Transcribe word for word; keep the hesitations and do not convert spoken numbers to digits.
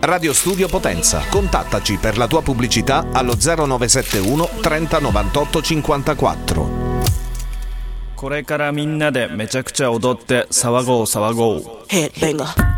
Radio Studio Potenza. Contattaci per la tua pubblicità allo zero nove sette uno trenta novantotto cinquantaquattro. これからみんなでめちゃくちゃ踊って騒ごう騒ごう。 ヘイレンガ